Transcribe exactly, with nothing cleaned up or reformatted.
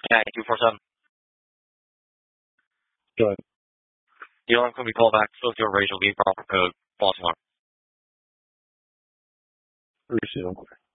Yeah, two four seven. Go ahead. The alarm can be called back. Supposed to racial be proper code. False alarm. Receive them.